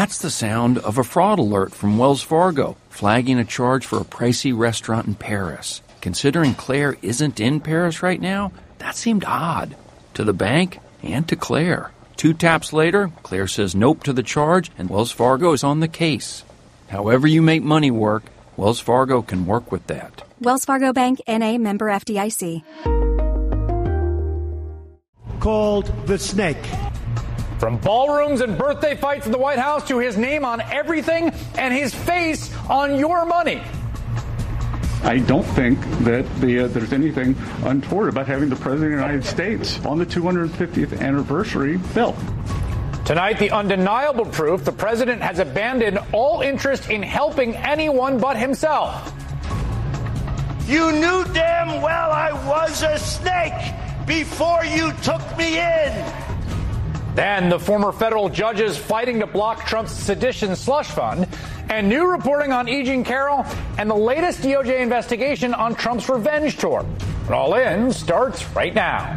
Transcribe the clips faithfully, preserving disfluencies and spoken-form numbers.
That's the sound of a fraud alert from Wells Fargo, flagging a charge for a pricey restaurant in Paris. Considering Claire isn't in Paris right now, that seemed odd. To the bank and to Claire. Two taps later, Claire says nope to the charge, and Wells Fargo is on the case. However you make money work, Wells Fargo can work with that. Wells Fargo Bank, N A, member F D I C. Called the snake. From ballrooms and birthday fights in the White House to his name on everything and his face on your money. I don't think that the, uh, there's anything untoward about having the President of the United States on the two hundred fiftieth anniversary bill. Tonight, the undeniable proof the president has abandoned all interest in helping anyone but himself. You knew damn well I was a snake before you took me in. Then the former federal judges fighting to block Trump's sedition slush fund, and new reporting on E. Jean Carroll, and the latest D O J investigation on Trump's revenge tour. It all in starts right now.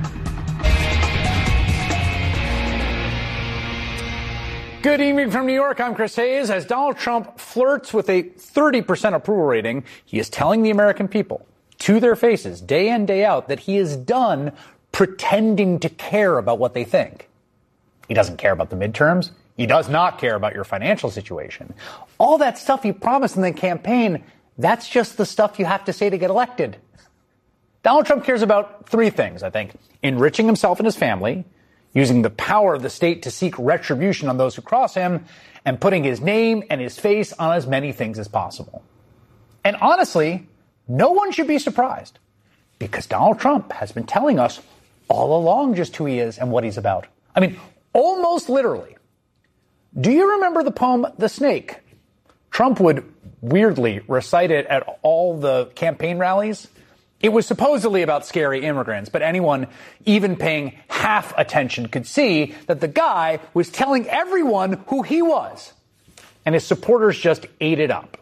Good evening from New York. I'm Chris Hayes. As Donald Trump flirts with a thirty percent approval rating, he is telling the American people to their faces, day in, day out, that he is done pretending to care about what they think. He doesn't care about the midterms. He does not care about your financial situation. All that stuff you promised in the campaign, that's just the stuff you have to say to get elected. Donald Trump cares about three things, I think. Enriching himself and his family, using the power of the state to seek retribution on those who cross him, and putting his name and his face on as many things as possible. And honestly, no one should be surprised, because Donald Trump has been telling us all along just who he is and what he's about. I mean, almost literally. Do you remember the poem, The Snake? Trump would weirdly recite it at all the campaign rallies. It was supposedly about scary immigrants, but anyone even paying half attention could see that the guy was telling everyone who he was. And his supporters just ate it up.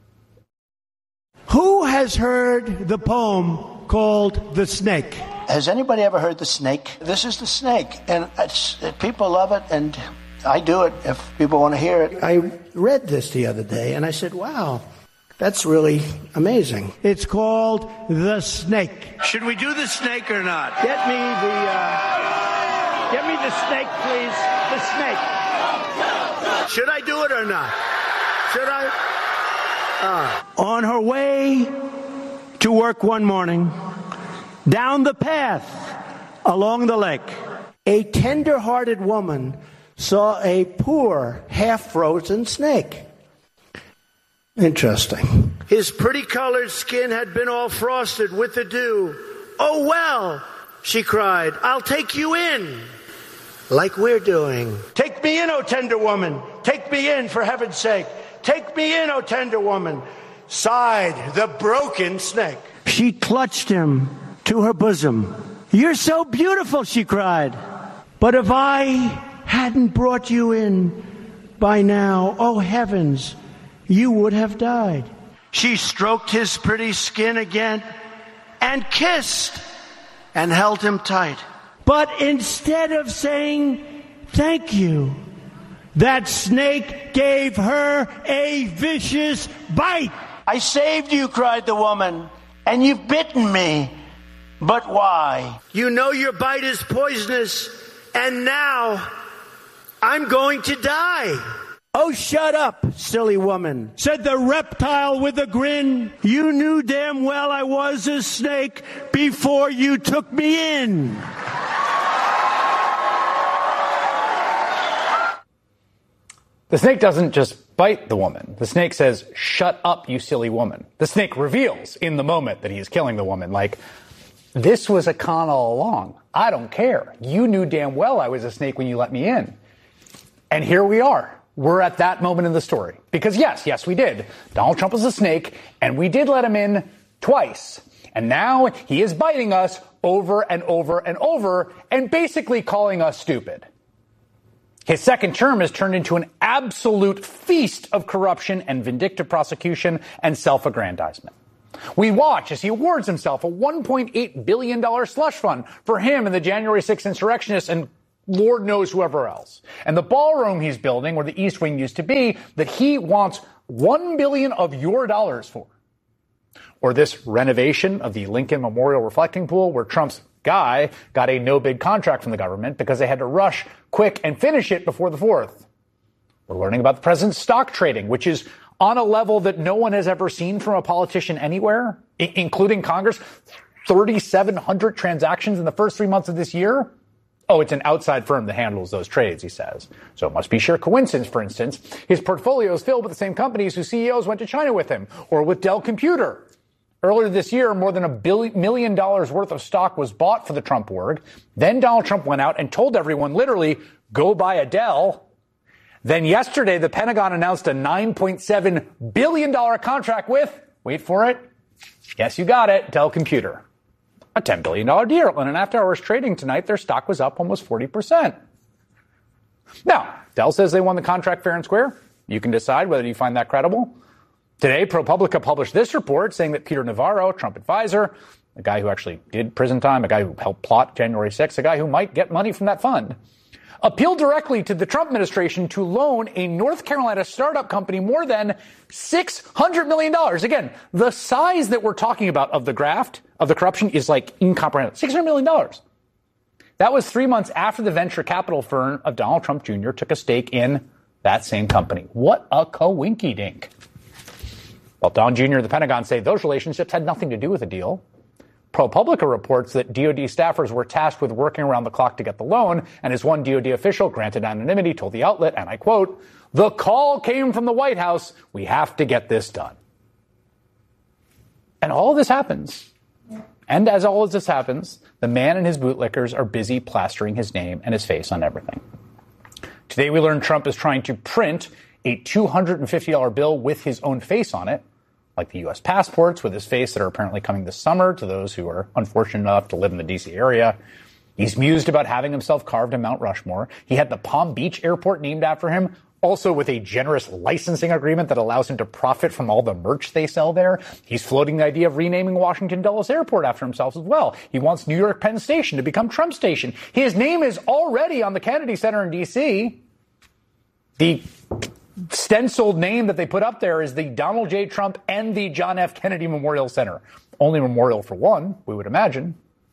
Who has heard the poem called The Snake? Has anybody ever heard The Snake? This is The Snake, and it's, it, people love it, and I do it if people want to hear it. I read this the other day, and I said, wow, that's really amazing. It's called The Snake. Should we do The Snake or not? Get me the, uh, get me the snake, please. The snake. Should I do it or not? Should I? Uh. On her way to work one morning, down the path along the lake, a tender-hearted woman saw a poor, half-frozen snake. Interesting. His pretty-colored skin had been all frosted with the dew. Oh, well, she cried, I'll take you in, like we're doing. Take me in, O tender woman. Take me in, for heaven's sake. Take me in, O tender woman, sighed the broken snake. She clutched him to her bosom. You're so beautiful, she cried. But if I hadn't brought you in by now, oh heavens, you would have died. She stroked his pretty skin again and kissed and held him tight. But instead of saying thank you, that snake gave her a vicious bite. I saved you, cried the woman, and you've bitten me. But why? You know your bite is poisonous, and now I'm going to die. Oh, shut up, silly woman, said the reptile with a grin. You knew damn well I was a snake before you took me in. The snake doesn't just bite the woman. The snake says, shut up, you silly woman. The snake reveals in the moment that he is killing the woman, like, this was a con all along. I don't care. You knew damn well I was a snake when you let me in. And here we are. We're at that moment in the story. Because yes, yes, we did. Donald Trump was a snake, and we did let him in twice. And now he is biting us over and over and over and basically calling us stupid. His second term has turned into an absolute feast of corruption and vindictive prosecution and self-aggrandizement. We watch as he awards himself a one point eight billion dollars slush fund for him and the January sixth insurrectionists and Lord knows whoever else. And the ballroom he's building, where the East Wing used to be, that he wants one billion dollars of your dollars for. Or this renovation of the Lincoln Memorial Reflecting Pool, where Trump's guy got a no-bid contract from the government because they had to rush quick and finish it before the fourth. We're learning about the president's stock trading, which is on a level that no one has ever seen from a politician anywhere, I- including Congress. thirty-seven hundred transactions in the first three months of this year. Oh, it's an outside firm that handles those trades, he says. So it must be sheer coincidence, for instance. His portfolio is filled with the same companies whose C E Os went to China with him, or with Dell Computer. Earlier this year, more than a billion, million dollars worth of stock was bought for the Trump org. Then Donald Trump went out and told everyone, literally, go buy a Dell. Then yesterday, the Pentagon announced a nine point seven billion dollars contract with, wait for it, yes, you got it, Dell Computer. A ten billion dollars deal. And in after hours trading tonight, their stock was up almost forty percent. Now, Dell says they won the contract fair and square. You can decide whether you find that credible. Today, ProPublica published this report saying that Peter Navarro, Trump advisor, a guy who actually did prison time, a guy who helped plot January sixth, a guy who might get money from that fund, appealed directly to the Trump administration to loan a North Carolina startup company more than six hundred million dollars. Again, the size that we're talking about of the graft, of the corruption, is like incomprehensible. six hundred million dollars. That was three months after the venture capital firm of Donald Trump Junior took a stake in that same company. What a coinky-dink. Well, Don Junior and the Pentagon say those relationships had nothing to do with the deal. ProPublica reports that D O D staffers were tasked with working around the clock to get the loan, and as one D O D official, granted anonymity, told the outlet, and I quote, "The call came from the White House. We have to get this done." And all this happens. And as all of this happens, the man and his bootlickers are busy plastering his name and his face on everything. Today we learned Trump is trying to print a two hundred fifty dollars bill with his own face on it, like the U S passports with his face that are apparently coming this summer to those who are unfortunate enough to live in the D C area. He's mused about having himself carved in Mount Rushmore. He had the Palm Beach airport named after him, also with a generous licensing agreement that allows him to profit from all the merch they sell there. He's floating the idea of renaming Washington Dulles Airport after himself as well. He wants New York Penn Station to become Trump Station. His name is already on the Kennedy Center in D C. The stenciled name that they put up there is the Donald J. Trump and the John F. Kennedy Memorial Center. Only memorial for one, we would imagine.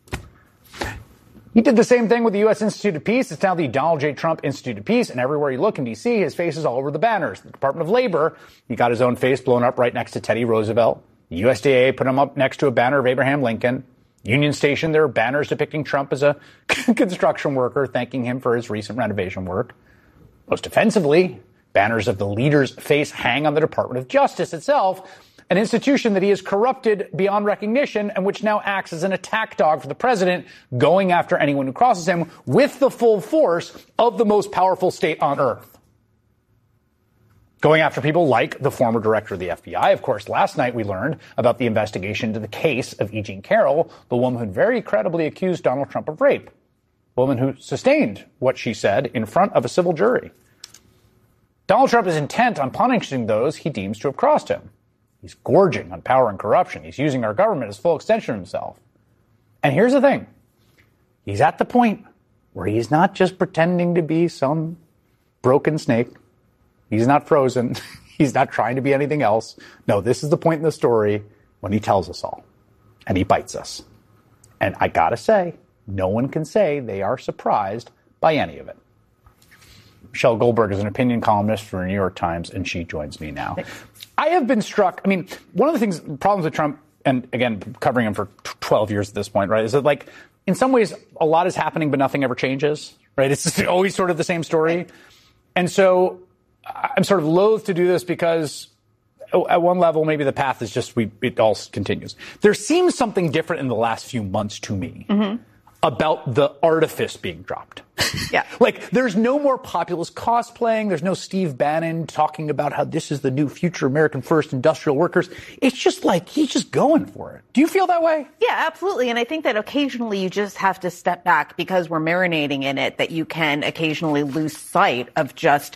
He did the same thing with the U S Institute of Peace. It's now the Donald J. Trump Institute of Peace, and everywhere you look in D C, his face is all over the banners. The Department of Labor, he got his own face blown up right next to Teddy Roosevelt. The U S D A put him up next to a banner of Abraham Lincoln. Union Station, there are banners depicting Trump as a construction worker, thanking him for his recent renovation work. Most offensively, banners of the leader's face hang on the Department of Justice itself, an institution that he has corrupted beyond recognition and which now acts as an attack dog for the president, going after anyone who crosses him with the full force of the most powerful state on earth. Going after people like the former director of the F B I. Of course, last night we learned about the investigation into the case of E. Jean Carroll, the woman who very credibly accused Donald Trump of rape. A woman who sustained what she said in front of a civil jury. Donald Trump is intent on punishing those he deems to have crossed him. He's gorging on power and corruption. He's using our government as full extension of himself. And here's the thing. He's at the point where he's not just pretending to be some broken snake. He's not frozen. He's not trying to be anything else. No, this is the point in the story when he tells us all. And he bites us. And I gotta say, no one can say they are surprised by any of it. Michelle Goldberg is an opinion columnist for the New York Times, and she joins me now. I have been struck. I mean, one of the things, problems with Trump, and again, covering him for twelve years at this point, right, is that, like, in some ways, a lot is happening, but nothing ever changes, right? It's just always sort of the same story. And so I'm sort of loath to do this because at one level, maybe the path is just we it all continues. There seems something different in the last few months to me. Mm-hmm. About the artifice being dropped. Yeah. Like, there's no more populist cosplaying. There's no Steve Bannon talking about how this is the new future American first industrial workers. It's just like, he's just going for it. Do you feel that way? Yeah, absolutely. And I think that occasionally you just have to step back because we're marinating in it, that you can occasionally lose sight of just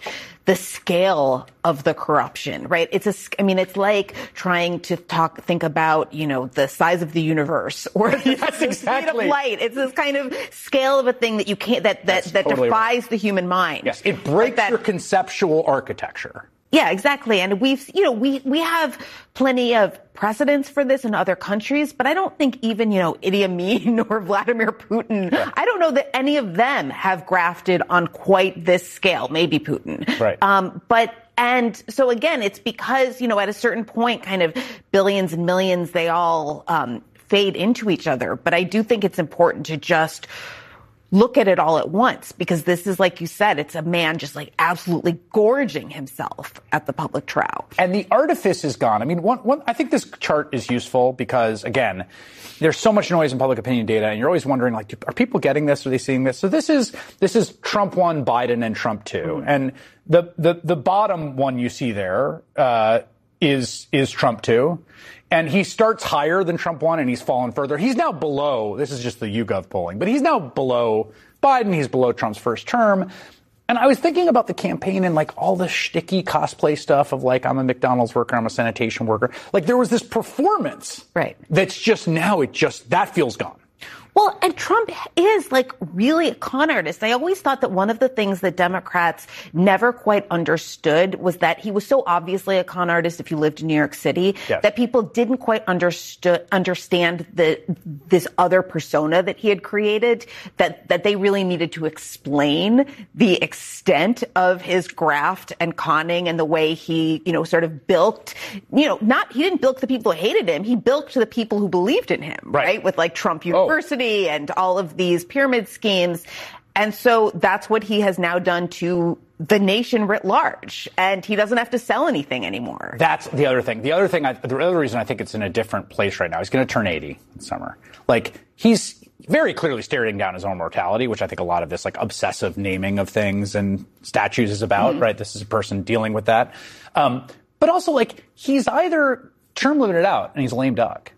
the scale of the corruption, right? It's a, I mean, it's like trying to talk, think about, you know, the size of the universe or the, yes, the exactly. speed of light. It's this kind of scale of a thing that you can't, that, that, that totally defies right. the human mind. Yes, it breaks that, your conceptual architecture. Yeah, exactly. And we've, you know, we, we have plenty of precedents for this in other countries, but I don't think even, you know, Idi Amin or Vladimir Putin, yeah. I don't know that any of them have grafted on quite this scale, maybe Putin. Right. Um, but, and so again, it's because, you know, at a certain point, kind of billions and millions, they all, um, fade into each other. But I do think it's important to just look at it all at once, because this is, like you said, it's a man just like absolutely gorging himself at the public trout. And the artifice is gone. I mean, one, one, I think this chart is useful because, again, there's so much noise in public opinion data, and you're always wondering, like, are people getting this? Are they seeing this? So this is this is Trump one, Biden, and Trump two. Mm-hmm. And the, the the bottom one you see there uh, is is Trump two. And he starts higher than Trump one, and he's fallen further. He's now below, this is just the YouGov polling, but he's now below Biden. He's below Trump's first term. And I was thinking about the campaign and like all the shticky cosplay stuff of like, I'm a McDonald's worker, I'm a sanitation worker. Like there was this performance. Right. That's just now, it just, that feels gone. Well, and Trump is like really a con artist. I always thought that one of the things that Democrats never quite understood was that he was so obviously a con artist if you lived in New York City, yes. that people didn't quite understood, understand the, this other persona that he had created, that, that they really needed to explain the extent of his graft and conning and the way he, you know, sort of bilked, you know, not, he didn't bilk the people who hated him. He bilked the people who believed in him, right? right? With like Trump University. Oh. And all of these pyramid schemes. And so that's what he has now done to the nation writ large. And he doesn't have to sell anything anymore. That's the other thing. The other thing, I, the other reason I think it's in a different place right now, he's going to turn eighty in summer. Like, he's very clearly staring down his own mortality, which I think a lot of this, like, obsessive naming of things and statues is about, mm-hmm. right? This is a person dealing with that. Um, but also, like, he's either term limited out and he's a lame duck,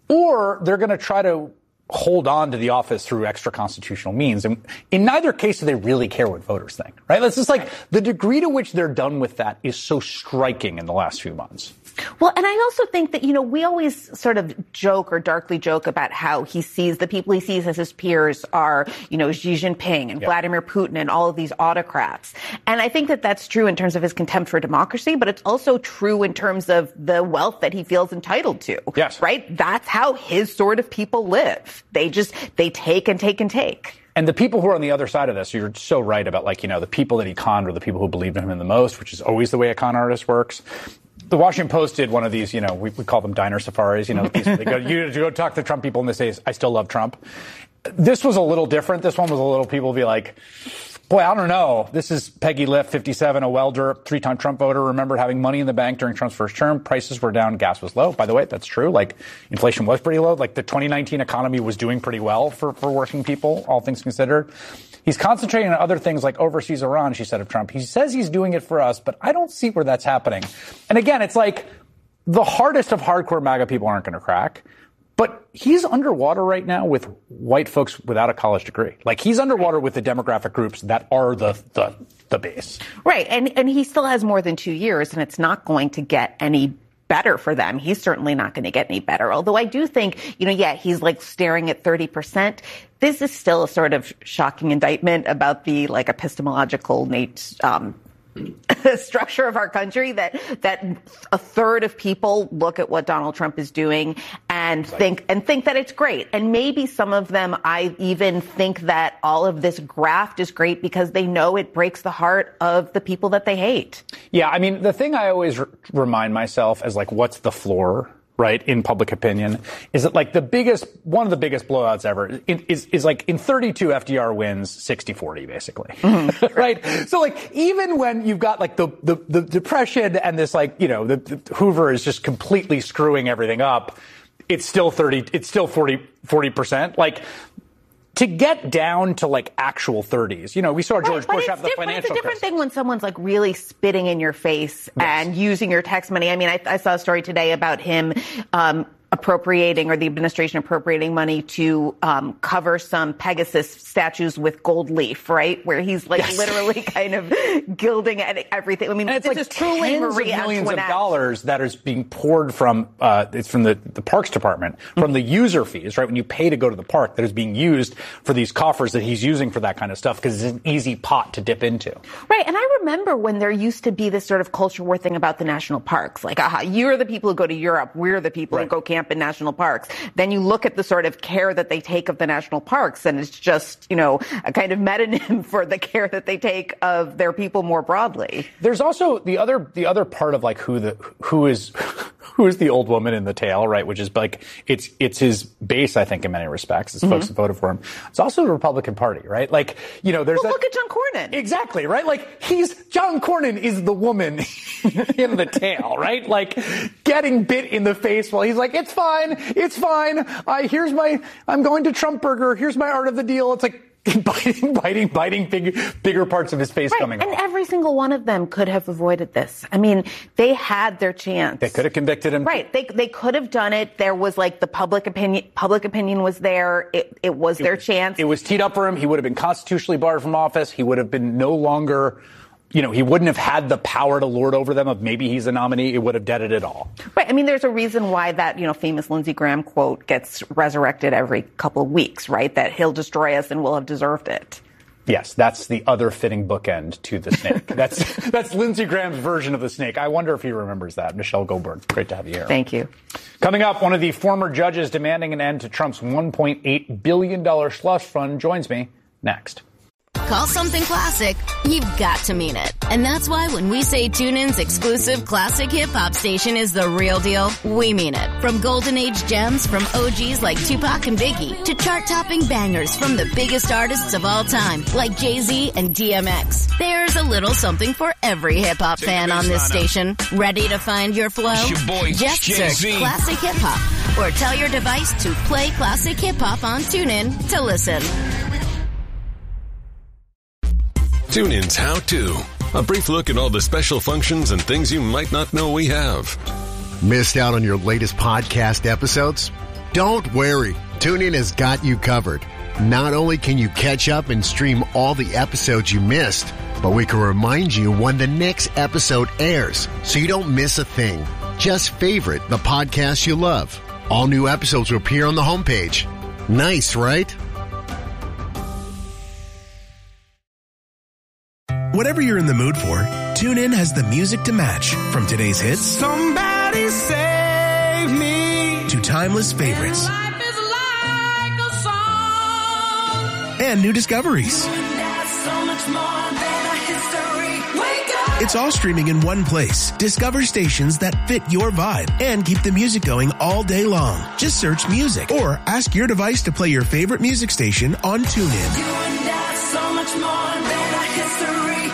or they're going to try to hold on to the office through extra constitutional means. And in neither case do they really care what voters think, right? It's just like the degree to which they're done with that is so striking in the last few months. Well, and I also think that, you know, we always sort of joke or darkly joke about how he sees the people he sees as his peers are, you know, Xi Jinping and yep. Vladimir Putin and all of these autocrats. And I think that that's true in terms of his contempt for democracy, but it's also true in terms of the wealth that he feels entitled to. Yes. Right? That's how his sort of people live. They just, they take and take and take. And the people who are on the other side of this, you're so right about, like, you know, the people that he conned are the people who believed in him the most, which is always the way a con artist works. The Washington Post did one of these, you know, we, we call them diner safaris, you know, these, they go, you go talk to Trump people and they say, I still love Trump. This was a little different. This one was a little, people be like, boy, I don't know. This is Peggy Lift, fifty-seven, a welder, three-time Trump voter, remembered having money in the bank during Trump's first term. Prices were down. Gas was low. By the way, that's true. Like, inflation was pretty low. Like, the twenty nineteen economy was doing pretty well for, for working people, all things considered. He's concentrating on other things like overseas Iran, she said of Trump. He says he's doing it for us, but I don't see where that's happening. And again, it's like the hardest of hardcore MAGA people aren't going to crack. But he's underwater right now with white folks without a college degree. Like, he's underwater with the demographic groups that are the the, the base. Right. And and he still has more than two years, and it's not going to get any better for them. He's certainly not going to get any better. Although I do think, you know, yeah, he's like staring at thirty percent. This is still a sort of shocking indictment about the, like, epistemological Nate, um, structure of our country, that that a third of people look at what Donald Trump is doing and think and think that it's great. And maybe some of them, I even think that all of this graft is great because they know it breaks the heart of the people that they hate. Yeah, I mean, the thing I always r- remind myself is, like, what's the floor, right, in public opinion, is that, like, the biggest, one of the biggest blowouts ever is, is, is like, in thirty-two, F D R wins sixty forty, basically. Mm-hmm. Right? So, like, even when you've got, like, the, the, the Depression and this, like, you know, the, the Hoover is just completely screwing everything up, it's still thirty, it's still forty, forty percent. Like, to get down to, like, actual thirties, you know, we saw George right, Bush have the financial It's a different crisis. thing when someone's, like, really spitting in your face yes. and using your tax money. I mean, I, I saw a story today about him um appropriating, or the administration appropriating money to um, cover some Pegasus statues with gold leaf, right? Where he's like yes. literally kind of gilding everything. I mean, and it's this like is truly tens Marie of millions Antoinette. of dollars that is being poured from, uh, it's from the, the Parks Department, from mm-hmm. the user fees, right? When you pay to go to the park, that is being used for these coffers that he's using for that kind of stuff because it's an easy pot to dip into. Right. And I remember when there used to be this sort of culture war thing about the national parks. Like, aha, you're the people who go to Europe. We're the people right. who go camp in national parks. Then you look at the sort of care that they take of the national parks, and it's just, you know, a kind of metonym for the care that they take of their people more broadly. There's also the other, the other part of like who the, who is, who is the old woman in the tale, right? Which is like, it's, it's his base, I think, in many respects. It's mm-hmm. folks who voted for him. It's also the Republican Party, right? Like, you know, there's well, that, look at John Cornyn. Exactly, right? Like, he's, John Cornyn is the woman in the tale, right? Like, getting bit in the face while he's like, it's fine, it's fine. I, here's my, I'm going to Trump Burger. Here's my art of the deal. It's like, biting, biting, biting big, bigger parts of his face right. coming off. And every single one of them could have avoided this. I mean, they had their chance. They could have convicted him. Right. They they could have done it. There was like the public opinion. Public opinion was there. It it was it, their chance. It was teed up for him. He would have been constitutionally barred from office. He would have been no longer. You know, he wouldn't have had the power to lord over them of maybe he's a nominee. It would have deaded it all. Right. I mean, there's a reason why that, you know, famous Lindsey Graham quote gets resurrected every couple of weeks, right? That he'll destroy us and we'll have deserved it. Yes, that's the other fitting bookend to the snake. that's that's Lindsey Graham's version of the snake. I wonder if he remembers that. Michelle Goldberg, great to have you here. Thank you. Coming up, one of the former judges demanding an end to Trump's one point eight billion dollars slush fund joins me next. Call something classic, you've got to mean it. And that's why when we say TuneIn's exclusive classic hip-hop station is the real deal, we mean it. From golden age gems from O Gs like Tupac and Biggie to chart-topping bangers from the biggest artists of all time like Jay-Z and D M X. There's a little something for every hip-hop fan on this station. Ready to find your flow? Your boy, Just Jay-Z. search Classic Hip-Hop or tell your device to play Classic Hip-Hop on TuneIn to listen. TuneIn's How To. A brief look at all the special functions and things you might not know we have. Missed out on your latest podcast episodes? Don't worry. TuneIn has got you covered. Not only can you catch up and stream all the episodes you missed, but we can remind you when the next episode airs so you don't miss a thing. Just favorite the podcast you love. All new episodes will appear on the homepage. Nice, right? Whatever you're in the mood for, TuneIn has the music to match. From today's hits, Somebody Save Me, to timeless favorites, and, life is like a song. And new discoveries. So much more than a history. Wake up. It's all streaming in one place. Discover stations that fit your vibe and keep the music going all day long. Just search music or ask your device to play your favorite music station on TuneIn. You and I, so much more than a history.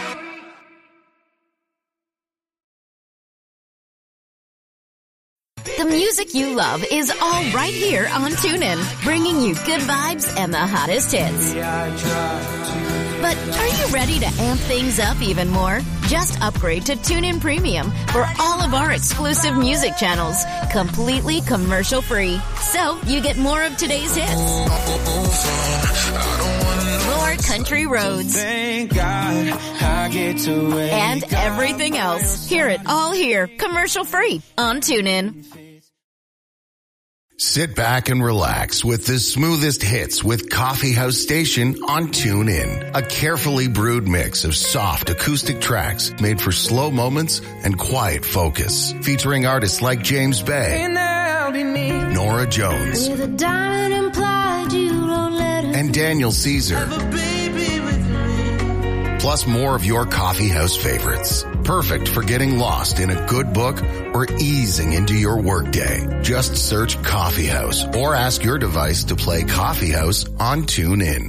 The music you love is all right here on TuneIn, bringing you good vibes and the hottest hits. But are you ready to amp things up even more? Just upgrade to TuneIn Premium for all of our exclusive music channels, completely commercial-free. So you get more of today's hits, more country roads, Thank God I get to wake and everything else. Hear it all here, commercial-free on TuneIn. Sit back and relax with the smoothest hits with Coffee House Station on TuneIn. A carefully brewed mix of soft acoustic tracks made for slow moments and quiet focus. Featuring artists like James Bay, Nora Jones, and Daniel Caesar. Plus more of your coffee house favorites. Perfect for getting lost in a good book or easing into your workday. Just search Coffee House or ask your device to play Coffee House on TuneIn.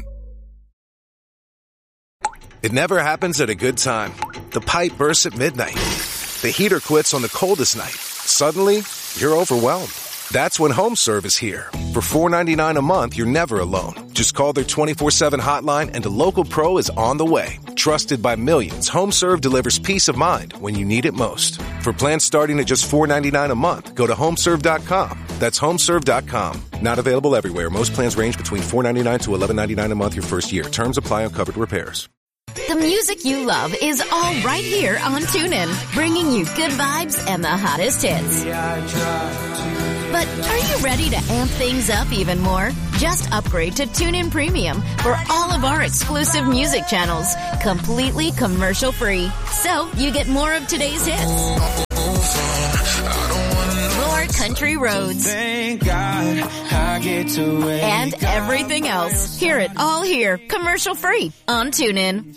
It never happens at a good time. The pipe bursts at midnight. The heater quits on the coldest night. Suddenly, you're overwhelmed. That's when HomeServe is here. For four dollars and ninety-nine cents a month, you're never alone. Just call their twenty-four seven hotline and a local pro is on the way. Trusted by millions, HomeServe delivers peace of mind when you need it most. For plans starting at just four dollars and ninety-nine cents a month, go to home serve dot com. That's homeserve dot com. Not available everywhere. Most plans range between four dollars and ninety-nine cents to eleven dollars and ninety-nine cents a month your first year. Terms apply on covered repairs. The music you love is all right here on TuneIn, bringing you good vibes and the hottest hits. But are you ready to amp things up even more? Just upgrade to TuneIn Premium for all of our exclusive music channels, completely commercial-free. So you get more of today's hits. More country roads. Thank God I get to wake and everything else. Hear it all here, commercial-free on TuneIn.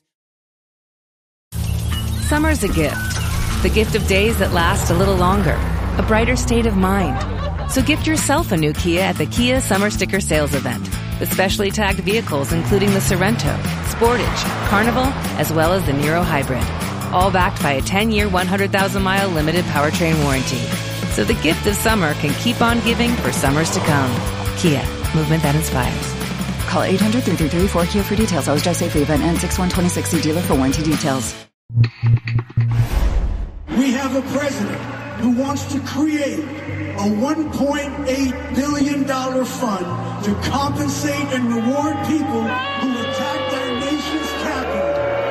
Summer's a gift. The gift of days that last a little longer. A brighter state of mind. So gift yourself a new Kia at the Kia Summer Sticker Sales Event. With specially tagged vehicles including the Sorrento, Sportage, Carnival, as well as the Niro Hybrid. All backed by a ten-year, one hundred thousand mile limited powertrain warranty. So the gift of summer can keep on giving for summers to come. Kia, movement that inspires. Call eight hundred, three three three, four K I A for details. Always drive safely. Event ends six one twenty-six. See dealer for warranty details. We have a president who wants to create a one point eight billion dollars fund to compensate and reward people who attacked our nation's capital,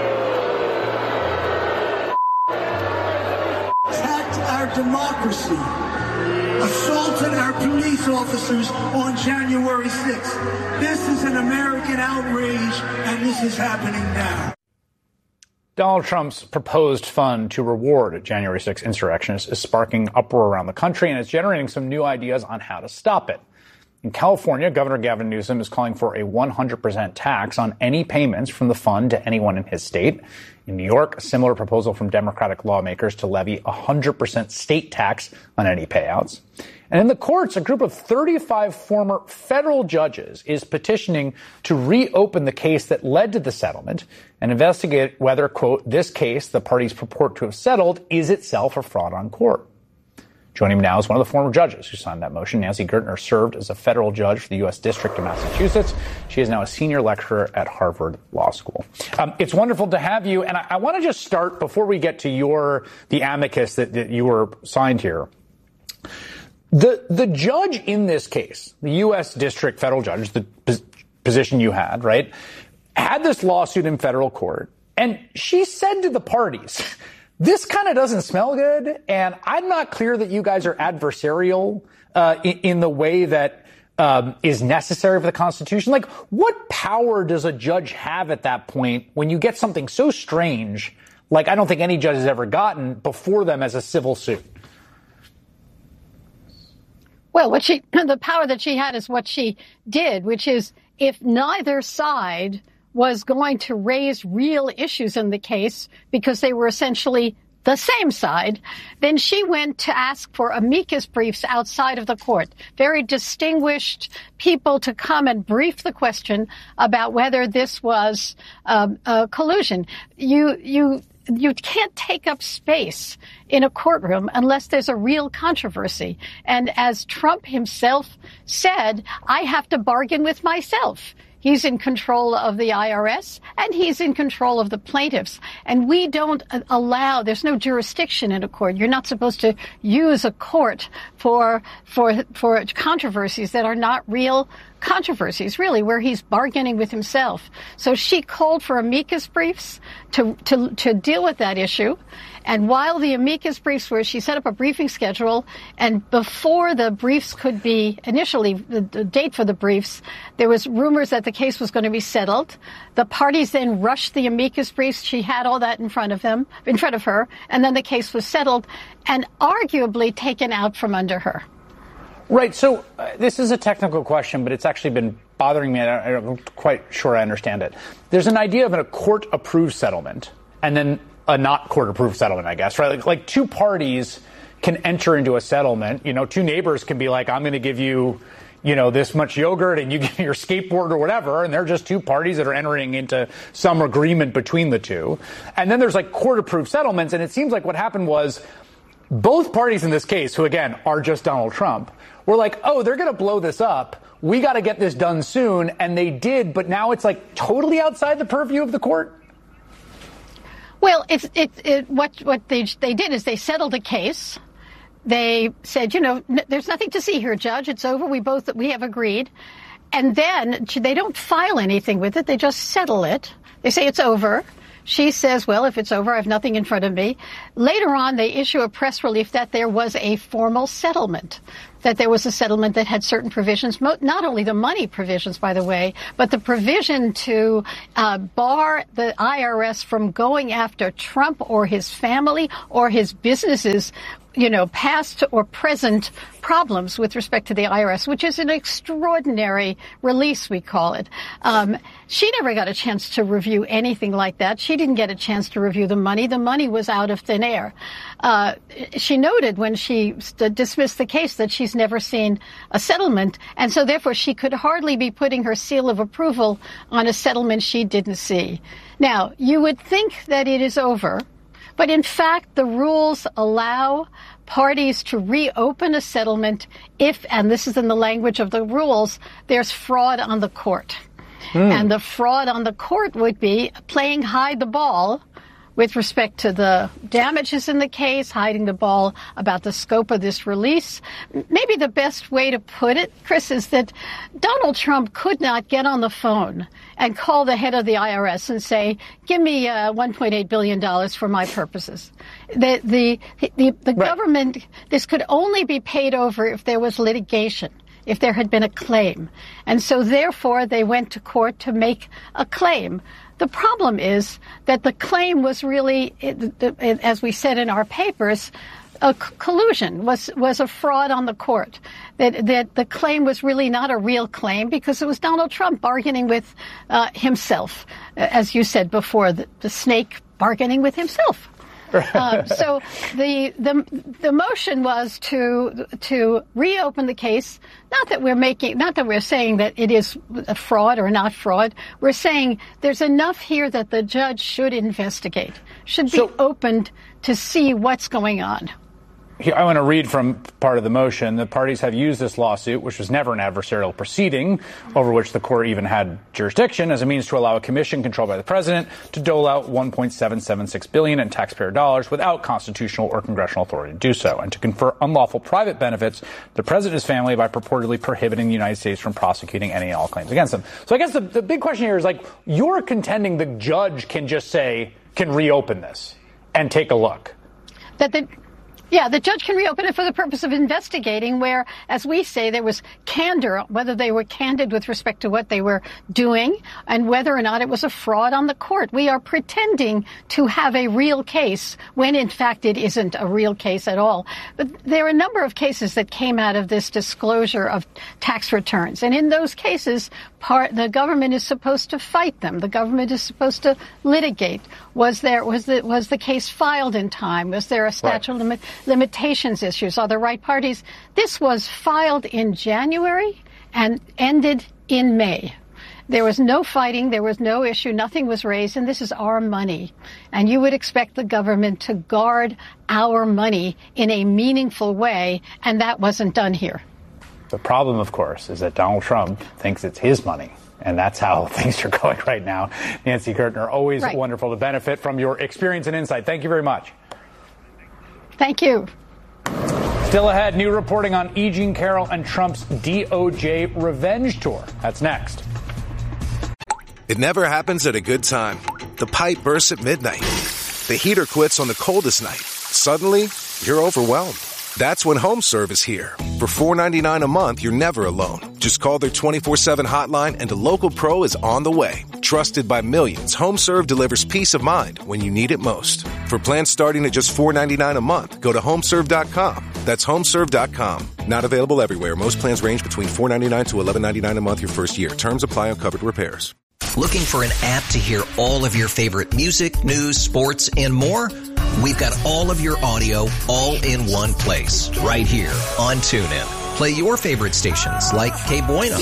attacked our democracy, assaulted our police officers on January sixth. This is an American outrage, and this is happening now. Donald Trump's proposed fund to reward January sixth insurrectionists is sparking uproar around the country, and it's generating some new ideas on how to stop it. In California, Governor Gavin Newsom is calling for a one hundred percent tax on any payments from the fund to anyone in his state. In New York, a similar proposal from Democratic lawmakers to levy a one hundred percent state tax on any payouts. And in the courts, a group of thirty-five former federal judges is petitioning to reopen the case that led to the settlement and investigate whether, quote, this case the parties purport to have settled is itself a fraud on court. Joining me now is one of the former judges who signed that motion. Nancy Gertner served as a federal judge for the U S District of Massachusetts. She is now a senior lecturer at Harvard Law School. Um, it's wonderful to have you. And I, I want to just start before we get to your, the amicus that, that you were signed here. The, the judge in this case, the U S District federal judge, the pos- position you had, right, had this lawsuit in federal court. And she said to the parties, this kind of doesn't smell good, and I'm not clear that you guys are adversarial uh, in, in the way that um, is necessary for the Constitution. Like, what power does a judge have at that point when you get something so strange, like I don't think any judge has ever gotten, before them as a civil suit? Well, what she, the power that she had is what she did, which is if neither side was going to raise real issues in the case because they were essentially the same side, then she went to ask for amicus briefs outside of the court, very distinguished people to come and brief the question about whether this was um, uh, collusion. You, you, you can't take up space in a courtroom unless there's a real controversy. And as Trump himself said, I have to bargain with myself. He's in control of the I R S, and he's in control of the plaintiffs. And we don't allow, there's no jurisdiction in a court. You're not supposed to use a court for for for controversies that are not real controversies, really, where he's bargaining with himself. So she called for amicus briefs to to to deal with that issue. And while the amicus briefs were, she set up a briefing schedule, and before the briefs could be, initially, the, the date for the briefs, there was rumors that the case was going to be settled. The parties then rushed the amicus briefs. She had all that in front of them, in front of her, and then the case was settled and arguably taken out from under her. Right. So uh, this is a technical question, but it's actually been bothering me. I don't, I'm not quite sure I understand it. There's an idea of a court-approved settlement, and then a not court-approved settlement, I guess, right? Like, like two parties can enter into a settlement. You know, two neighbors can be like, I'm going to give you, you know, this much yogurt and you give me your skateboard or whatever. And they're just two parties that are entering into some agreement between the two. And then there's like court-approved settlements. And it seems like what happened was both parties in this case, who again are just Donald Trump, were like, oh, they're going to blow this up. We got to get this done soon. And they did. But now it's like totally outside the purview of the court. Well, it's it, it what what they they did is they settled a case. they said, you know, n- there's nothing to see here, Judge. It's over. We both we have agreed. And then they don't file anything with it. They just settle it. They say it's over. She says, well, if it's over, I have nothing in front of me. Later on, they issue a press release that there was a formal settlement, that there was a settlement that had certain provisions, not only the money provisions, by the way, but the provision to uh, bar the I R S from going after Trump or his family or his businesses, you know, past or present problems with respect to the I R S, which is an extraordinary release, we call it. Um, she never got a chance to review anything like that. She didn't get a chance to review the money. The money was out of thin air. Uh, she noted when she st- dismissed the case that she's never seen a settlement, and so therefore she could hardly be putting her seal of approval on a settlement she didn't see. Now, you would think that it is over, but in fact, the rules allow parties to reopen a settlement if, and this is in the language of the rules, there's fraud on the court. Mm. And the fraud on the court would be playing hide the ball with respect to the damages in the case, hiding the ball about the scope of this release. Maybe the best way to put it, Chris, is that Donald Trump could not get on the phone and call the head of the I R S and say, give me uh, one point eight billion dollars for my purposes. The, the, the, the right. government, this could only be paid over if there was litigation, if there had been a claim. And so therefore they went to court to make a claim. The problem is that the claim was really, as we said in our papers, a collusion, was was a fraud on the court. That that the claim was really not a real claim because it was Donald Trump bargaining with uh, himself, as you said before, the, the snake bargaining with himself. uh, so the the the motion was to to reopen the case. Not that we're making, not that we're saying that it is a fraud or not fraud. We're saying there's enough here that the judge should investigate, should be so, opened to see what's going on. I want to read from part of the motion. The parties have used this lawsuit, which was never an adversarial proceeding, over which the court even had jurisdiction, as a means to allow a commission controlled by the president to dole out one point seven seven six billion dollars in taxpayer dollars without constitutional or congressional authority to do so, and to confer unlawful private benefits to the president's family by purportedly prohibiting the United States from prosecuting any and all claims against them. So I guess the, the big question here is, like, you're contending the judge can just say, can reopen this and take a look. That the Yeah, the judge can reopen it for the purpose of investigating where, as we say, there was candor, whether they were candid with respect to what they were doing and whether or not it was a fraud on the court. We are pretending to have a real case when, in fact, it isn't a real case at all. But there are a number of cases that came out of this disclosure of tax returns. And in those cases, part, the government is supposed to fight them. The government is supposed to litigate. Was there, was the, was the case filed in time? Was there a statute of limit? Limitations issues? Are the right parties? This was filed in January and ended in May. There was no fighting. There was no issue. Nothing was raised. And this is our money. And you would expect the government to guard our money in a meaningful way. And that wasn't done here. The problem, of course, is that Donald Trump thinks it's his money. And that's how things are going right now. Nancy Gertner, always right. wonderful to benefit from your experience and insight. Thank you very much. Thank you. Still ahead, new reporting on E. Jean Carroll and Trump's D O J revenge tour. That's next. It never happens at a good time. The pipe bursts at midnight. The heater quits on the coldest night. Suddenly, you're overwhelmed. That's when HomeServe is here. For four dollars and ninety-nine cents a month, you're never alone. Just call their twenty-four seven hotline and a local pro is on the way. Trusted by millions, HomeServe delivers peace of mind when you need it most. For plans starting at just four dollars and ninety-nine cents a month, go to homeserve dot com. That's homeserve dot com. Not available everywhere. Most plans range between four dollars and ninety-nine cents to eleven dollars and ninety-nine cents a month your first year. Terms apply on covered repairs. Looking for an app to hear all of your favorite music, news, sports, and more? We've got all of your audio all in one place, right here on TuneIn. Play your favorite stations like K Bueno,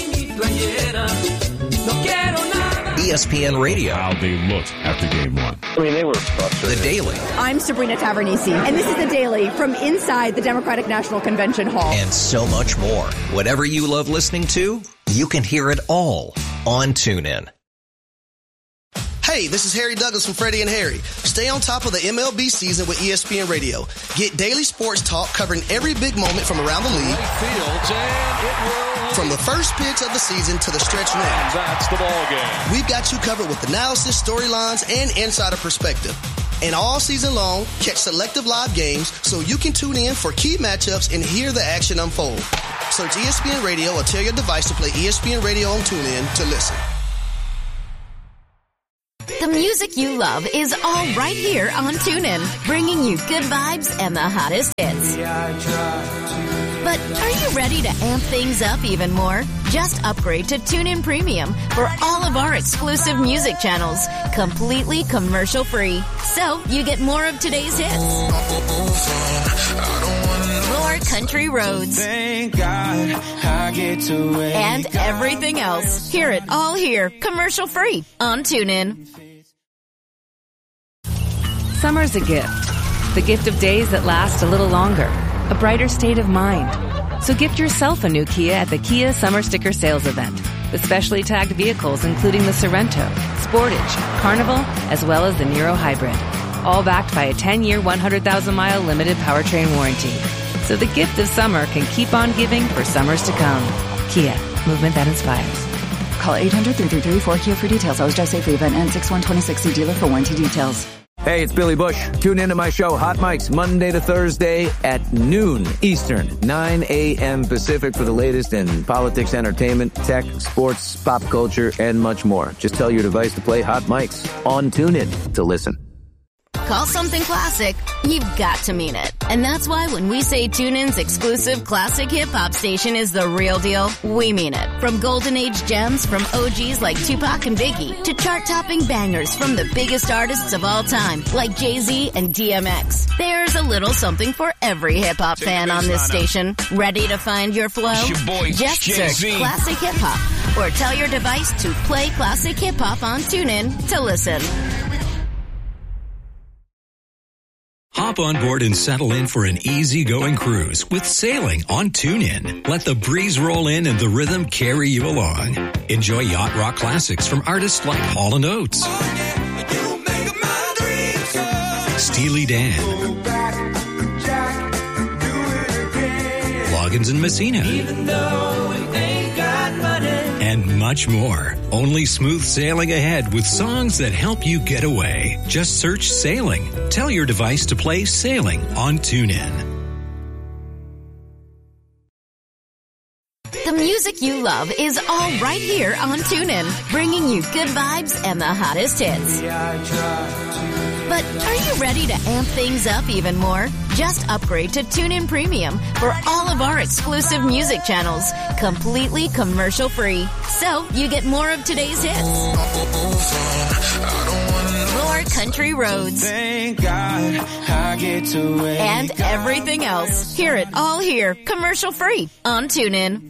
E S P N Radio. How they looked after game one. I mean, they were frustrated. The Daily. I'm Sabrina Tavernisi, and this is The Daily from inside the Democratic National Convention Hall. And so much more. Whatever you love listening to, you can hear it all on TuneIn. Hey, this is Harry Douglas from Freddie and Harry. Stay on top of the M L B season with E S P N Radio. Get daily sports talk covering every big moment from around the league. Fields, and it will. From the first pitch of the season to the stretch run. That's the ball game. We've got you covered with analysis, storylines, and insider perspective. And all season long, catch selective live games so you can tune in for key matchups and hear the action unfold. Search E S P N Radio or tell your device to play E S P N Radio on TuneIn to listen. The music you love is all right here on TuneIn, bringing you good vibes and the hottest hits. But are you ready to amp things up even more? Just upgrade to TuneIn Premium for all of our exclusive music channels, completely commercial-free. So you get more of today's hits, more country roads, Thank God I get to wake and everything else. Hear it all here, commercial-free on TuneIn. Summer's a gift. The gift of days that last a little longer. A brighter state of mind. So gift yourself a new Kia at the Kia Summer Sticker Sales Event. With specially tagged vehicles including the Sorrento, Sportage, Carnival, as well as the Niro Hybrid. All backed by a ten-year, one hundred thousand mile limited powertrain warranty. So the gift of summer can keep on giving for summers to come. Kia, movement that inspires. Call eight hundred, three three three, four Kia for details. Always drive safely. Event ends six one twenty sixty. Dealer for warranty details. Hey, it's Billy Bush. Tune into my show, Hot Mics, Monday to Thursday at noon Eastern, nine a.m. Pacific for the latest in politics, entertainment, tech, sports, pop culture, and much more. Just tell your device to play Hot Mics on TuneIn to listen. Call something classic, you've got to mean it. And that's why when we say TuneIn's exclusive classic hip-hop station is the real deal, we mean it. From golden age gems from O Gs like Tupac and Biggie to chart-topping bangers from the biggest artists of all time like Jay-Z and D M X. There's a little something for every hip-hop fan on this station. Ready to find your flow? It's your boy, Just Jay-Z. search Classic Hip-Hop or tell your device to play Classic Hip-Hop on TuneIn to listen. Hop on board and settle in for an easy-going cruise with sailing on TuneIn. Let the breeze roll in and the rhythm carry you along. Enjoy yacht rock classics from artists like Hall and Oates, Steely Dan, Loggins and Messina, and much more. Only smooth sailing ahead with songs that help you get away. Just search Sailing. Tell your device to play Sailing on TuneIn. The music you love is all right here on TuneIn, bringing you good vibes and the hottest hits. But are you ready to amp things up even more? Just upgrade to TuneIn Premium for all of our exclusive music channels, completely commercial-free. So you get more of today's hits, more country roads, Thank God I get to wake and everything else. Hear it all here, commercial-free on TuneIn.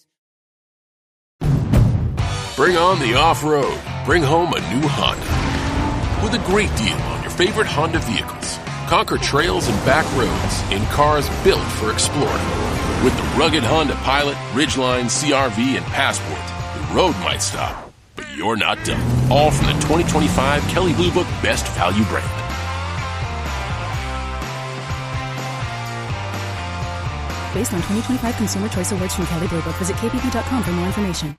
Bring on the off-road. Bring home a new Honda. With a great deal on your favorite Honda vehicles. Conquer trails and back roads in cars built for exploring. With the rugged Honda Pilot, Ridgeline, C R V, and Passport, the road might stop, but you're not done. All from the twenty twenty-five Kelley Blue Book Best Value brand. Based on twenty twenty-five Consumer Choice Awards from Kelley Blue Book. Visit K B B dot com for more information.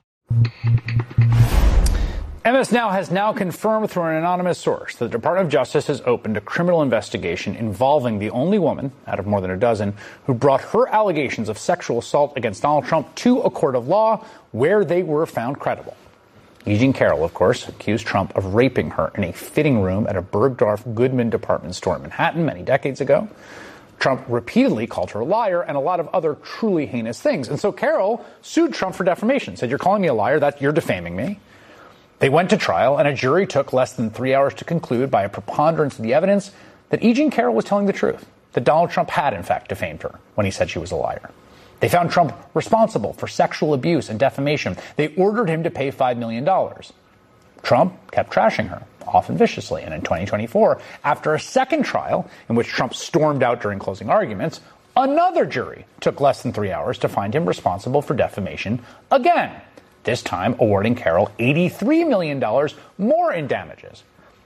M S Now has now confirmed through an anonymous source that the Department of Justice has opened a criminal investigation involving the only woman, out of more than a dozen, who brought her allegations of sexual assault against Donald Trump to a court of law where they were found credible. E. Jean Carroll, of course, accused Trump of raping her in a fitting room at a Bergdorf Goodman department store in Manhattan many decades ago. Trump repeatedly called her a liar and a lot of other truly heinous things. And so Carroll sued Trump for defamation, said, "You're calling me a liar, that you're defaming me." They went to trial, and a jury took less than three hours to conclude by a preponderance of the evidence that E. Jean Carroll was telling the truth, that Donald Trump had, in fact, defamed her when he said she was a liar. They found Trump responsible for sexual abuse and defamation. They ordered him to pay five million dollars. Trump kept trashing her, often viciously, and in twenty twenty-four, after a second trial in which Trump stormed out during closing arguments, another jury took less than three hours to find him responsible for defamation again, this time awarding Carroll eighty-three million dollars more in damages.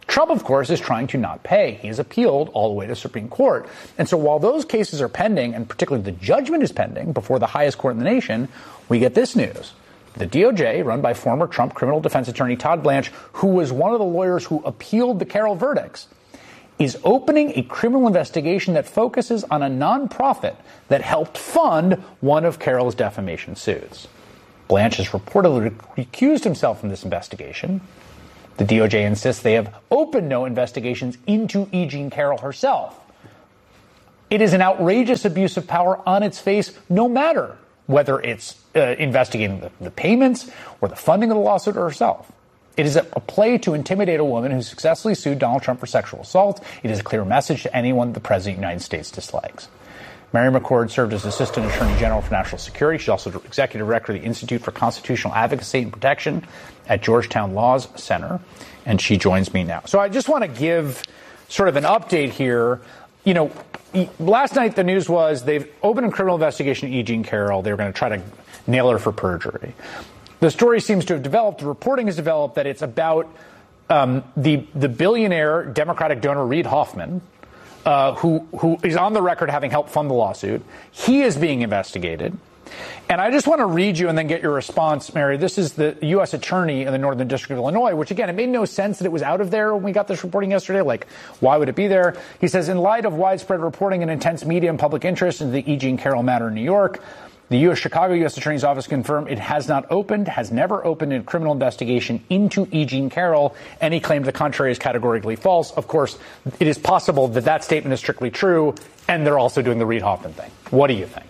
Trump, of course, is trying to not pay. He has appealed all the way to Supreme Court. And so while those cases are pending, and particularly the judgment is pending before the highest court in the nation, we get this news. The D O J, run by former Trump criminal defense attorney Todd Blanche, who was one of the lawyers who appealed the Carroll verdicts, is opening a criminal investigation that focuses on a nonprofit that helped fund one of Carroll's defamation suits. Blanche has reportedly recused himself from this investigation. The D O J insists they have opened no investigations into E. Jean Carroll herself. It is an outrageous abuse of power on its face, no matter whether it's uh, investigating the, the payments or the funding of the lawsuit or herself. It is a, a play to intimidate a woman who successfully sued Donald Trump for sexual assault. It is a clear message to anyone the President of the United States dislikes. Mary McCord served as Assistant Attorney General for National Security. She's also Executive Director of the Institute for Constitutional Advocacy and Protection at Georgetown Laws Center, and she joins me now. So I just want to give sort of an update here. You know, last night the news was they've opened a criminal investigation into E. Jean Carroll. They were going to try to nail her for perjury. The story seems to have developed, the reporting has developed that it's about um, the the billionaire Democratic donor Reid Hoffman, uh, who who is on the record having helped fund the lawsuit. He is being investigated. And I just want to read you and then get your response, Mary. This is the U S attorney in the Northern District of Illinois, which, again, it made no sense that it was out of there when we got this reporting yesterday. Like, why would it be there? He says, in light of widespread reporting and intense media and public interest in the E. Jean Carroll matter in New York, the U S Chicago U S Attorney's Office confirmed it has not opened, has never opened a criminal investigation into E. Jean Carroll. Any claim to the contrary is categorically false. Of course, it is possible that that statement is strictly true, and they're also doing the Reid Hoffman thing. What do you think?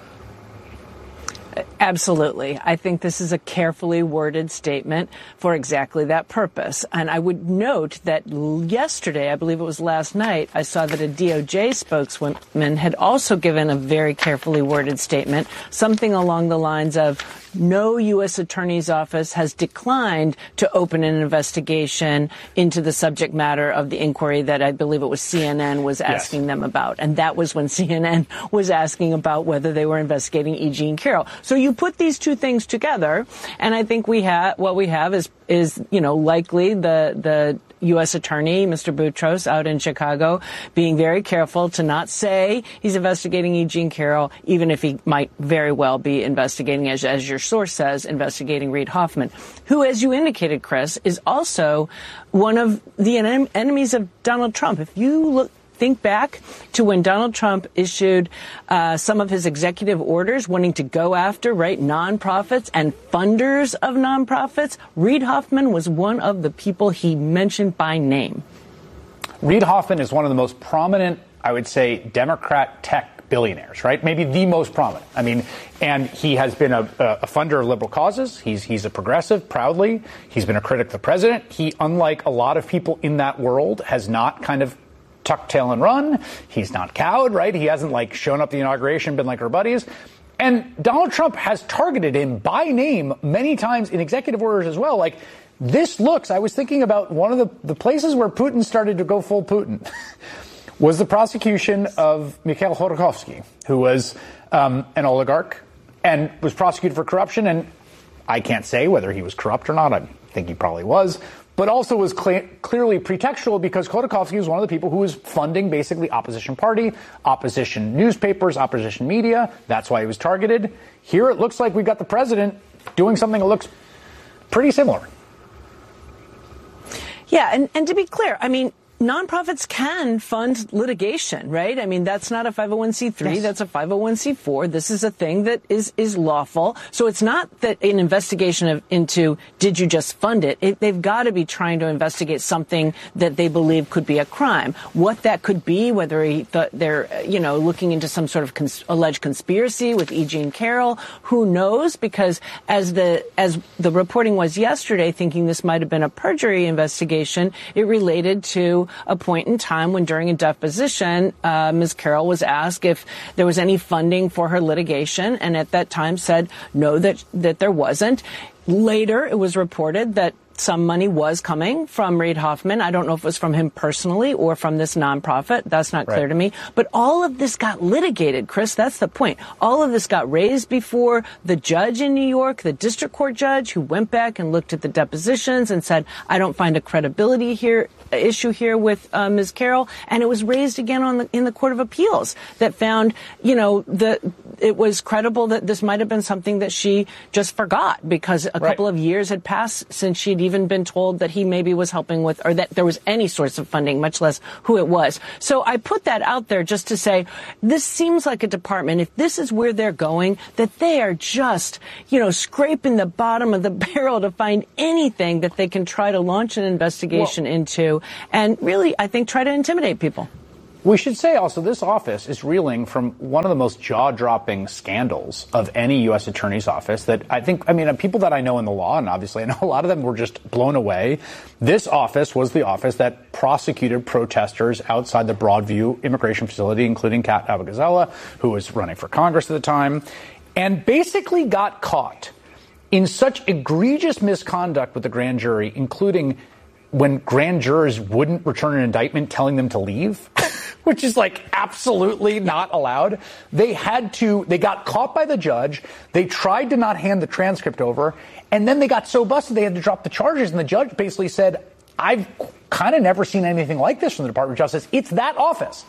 Absolutely. I think this is a carefully worded statement for exactly that purpose. And I would note that yesterday, I believe it was last night, I saw that a D O J spokeswoman had also given a very carefully worded statement, something along the lines of, no U S attorney's office has declined to open an investigation into the subject matter of the inquiry that I believe it was C N N was asking yes. them about. And that was when C N N was asking about whether they were investigating E. Jean Carroll. So you put these two things together, and I think we have what we have is is, you know, likely the the U S attorney, Mister Boutros, out in Chicago, being very careful to not say he's investigating E. Jean Carroll, even if he might very well be investigating, as, as your source says, investigating Reid Hoffman, who, as you indicated, Chris, is also one of the en- enemies of Donald Trump. If you look, think back to when Donald Trump issued uh, some of his executive orders wanting to go after, right, nonprofits and funders of nonprofits, Reid Hoffman was one of the people he mentioned by name. Reid Hoffman is one of the most prominent, I would say, Democrat tech billionaires, right? Maybe the most prominent. I mean, and he has been a, a funder of liberal causes. He's he's a progressive, proudly. He's been a critic of the president. He, unlike a lot of people in that world, has not kind of tuck tail and run. He's not cowed, right? He hasn't like shown up at the inauguration, been like our buddies. And Donald Trump has targeted him by name many times in executive orders as well. Like, this looks, I was thinking about one of the, the places where Putin started to go full Putin was the prosecution of Mikhail Khodorkovsky, who was um, an oligarch and was prosecuted for corruption. And I can't say whether he was corrupt or not. I think he probably was. But also was cl- clearly pretextual because Khodorkovsky was one of the people who was funding basically opposition party, opposition newspapers, opposition media. That's why he was targeted. Here it looks like we've got the president doing something that looks pretty similar. Yeah, and, and to be clear, I mean, nonprofits can fund litigation, right? I mean, that's not a five oh one c three. Yes. That's a five oh one c four. This is a thing that is, is lawful. So it's not that an investigation of, into did you just fund it? it they've got to be trying to investigate something that they believe could be a crime. What that could be, whether he th- they're, you know, looking into some sort of cons- alleged conspiracy with E. Jean Carroll, who knows? Because as the as the reporting was yesterday, thinking this might have been a perjury investigation, it related to a point in time when during a deposition, uh, Miz Carroll was asked if there was any funding for her litigation, and at that time said no, that that there wasn't. Later, it was reported that some money was coming from Reid Hoffman. I don't know if it was from him personally or from this nonprofit. That's not clear Right. to me. But all of this got litigated, Chris. That's the point. All of this got raised before the judge in New York, the district court judge, who went back and looked at the depositions and said, I don't find a credibility here issue here with uh, Miz Carroll. And it was raised again on the, in the Court of Appeals that found, you know, that it was credible that this might have been something that she just forgot because a Right. couple of years had passed since she'd even been told that he maybe was helping with, or that there was any source of funding, much less who it was. So I put that out there just to say, this seems like a department, if this is where they're going, that they are just, you know, scraping the bottom of the barrel to find anything that they can try to launch an investigation Well, into and really, I think, try to intimidate people. We should say also this office is reeling from one of the most jaw-dropping scandals of any U S attorney's office that I think, I mean, people that I know in the law, and obviously I know a lot of them were just blown away. This office was the office that prosecuted protesters outside the Broadview immigration facility, including Kat Abou-Gazella, who was running for Congress at the time, and basically got caught in such egregious misconduct with the grand jury, including when grand jurors wouldn't return an indictment telling them to leave, which is like absolutely not allowed. They had to, they got caught by the judge. They tried to not hand the transcript over. And then they got so busted they had to drop the charges. And the judge basically said, I've kind of never seen anything like this from the Department of Justice. It's that office.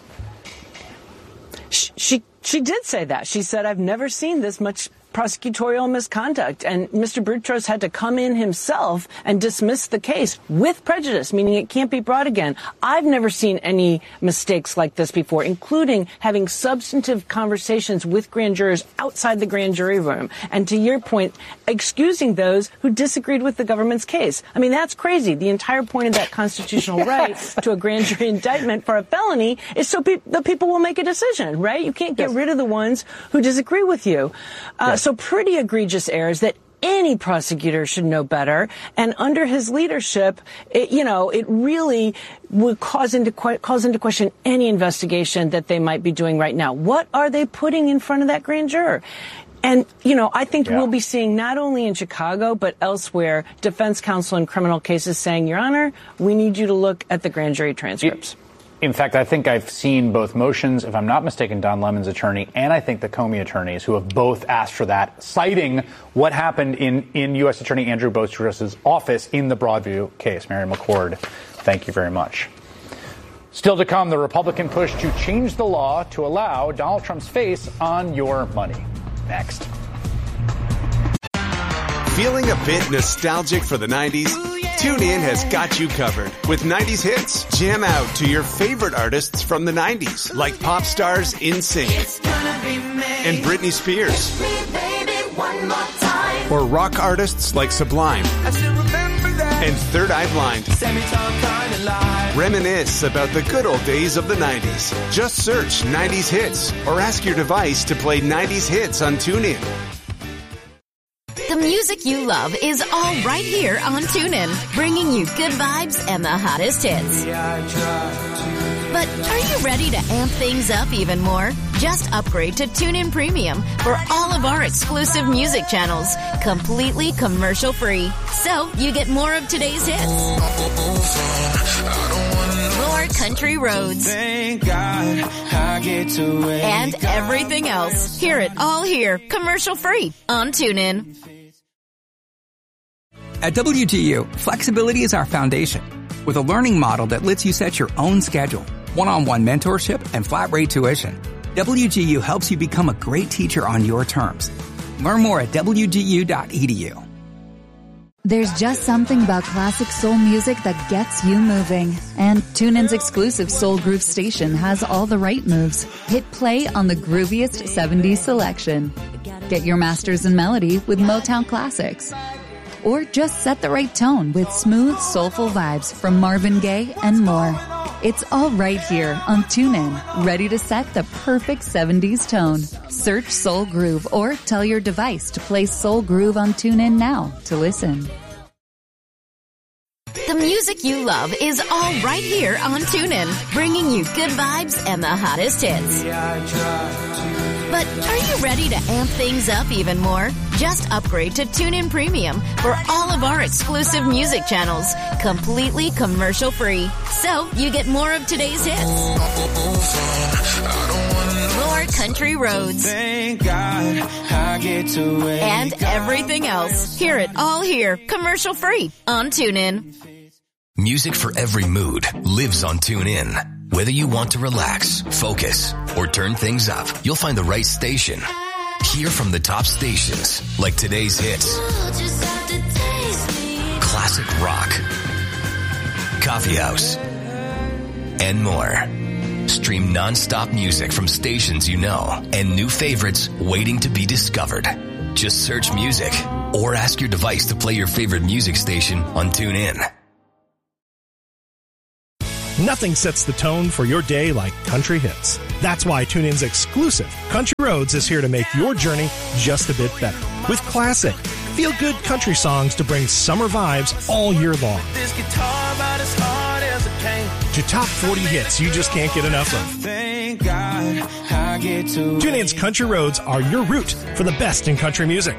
She, she did say that. She said, I've never seen this much prosecutorial misconduct. And Mister Boutros had to come in himself and dismiss the case with prejudice, meaning it can't be brought again. I've never seen any mistakes like this before, including having substantive conversations with grand jurors outside the grand jury room. And to your point, excusing those who disagreed with the government's case. I mean, that's crazy. The entire point of that constitutional yes. right to a grand jury indictment for a felony is so pe- the people will make a decision, right? You can't get yes. rid of the ones who disagree with you. Uh, yes. So pretty egregious errors that any prosecutor should know better. And under his leadership, it, you know, it really would cause into, cause into question any investigation that they might be doing right now. What are they putting in front of that grand juror? And, you know, I think yeah. we'll be seeing not only in Chicago, but elsewhere, defense counsel in criminal cases saying, Your Honor, we need you to look at the grand jury transcripts. It- In fact, I think I've seen both motions, if I'm not mistaken, Don Lemon's attorney, and I think the Comey attorneys who have both asked for that, citing what happened in, in U S Attorney Andrew Boutros' office in the Broadview case. Mary McCord, thank you very much. Still to come, the Republican push to change the law to allow Donald Trump's face on your money. Next. Feeling a bit nostalgic for the nineties? TuneIn has got you covered with nineties hits. Jam out to your favorite artists from the nineties, like pop stars NSYNC and Britney Spears, or rock artists like Sublime and Third Eye Blind. Reminisce about the good old days of the nineties. Just search nineties hits or ask your device to play nineties hits on TuneIn. The music you love is all right here on TuneIn, bringing you good vibes and the hottest hits. But are you ready to amp things up even more? Just upgrade to TuneIn Premium for all of our exclusive music channels, completely commercial-free. So you get more of today's hits, more country roads, Thank God I get to and everything else. Hear it all here, commercial-free on TuneIn. At W G U, flexibility is our foundation. With a learning model that lets you set your own schedule, one-on-one mentorship, and flat-rate tuition, W G U helps you become a great teacher on your terms. Learn more at W G U dot E D U. There's just something about classic soul music that gets you moving. And TuneIn's exclusive Soul Groove station has all the right moves. Hit play on the grooviest seventies selection. Get your masters in melody with Motown classics. Or just set the right tone with smooth, soulful vibes from Marvin Gaye and more. It's all right here on TuneIn, ready to set the perfect seventies tone. Search Soul Groove or tell your device to play Soul Groove on TuneIn now to listen. The music you love is all right here on TuneIn, bringing you good vibes and the hottest hits. But are you ready to amp things up even more? Just upgrade to TuneIn Premium for all of our exclusive music channels, completely commercial-free. So you get more of today's hits. More country roads. Thank God I get to wake And everything else. Hear it all here, commercial-free on TuneIn. Music for every mood lives on TuneIn. Whether you want to relax, focus, or turn things up, you'll find the right station. Hear from the top stations, like today's hits, classic rock, coffee house, and more. Stream non-stop music from stations you know and new favorites waiting to be discovered. Just search music or ask your device to play your favorite music station on TuneIn. Nothing sets the tone for your day like country hits. That's why TuneIn's exclusive Country Roads is here to make your journey just a bit better. With classic, feel-good country songs to bring summer vibes all year long. this guitar about as hard as it can. To top forty hits you just can't get enough of. Thank God I get to TuneIn's Country Roads are your route for the best in country music.